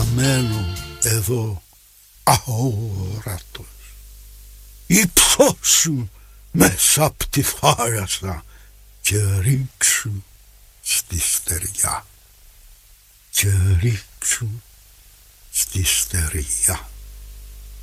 μένω εδώ αόρατος. Υψώσου μέσα απ' τη θάλασσα και ρίξου στη στεριά. Και ρίξου στη στεριά.